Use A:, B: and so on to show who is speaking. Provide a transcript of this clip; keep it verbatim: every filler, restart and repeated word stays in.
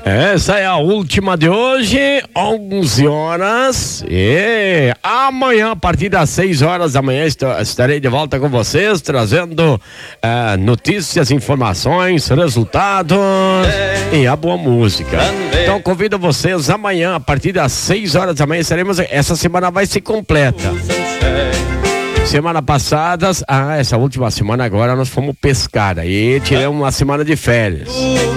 A: Essa é a última de hoje, onze horas, e amanhã, a partir das seis horas da manhã, estarei de volta com vocês, trazendo uh, notícias, informações, resultados e a boa música. Então convido vocês amanhã, a partir das seis horas da manhã, estaremos, essa semana vai ser completa. Semana passada, ah, essa última semana agora nós fomos pescar, aí tiramos uma semana de férias.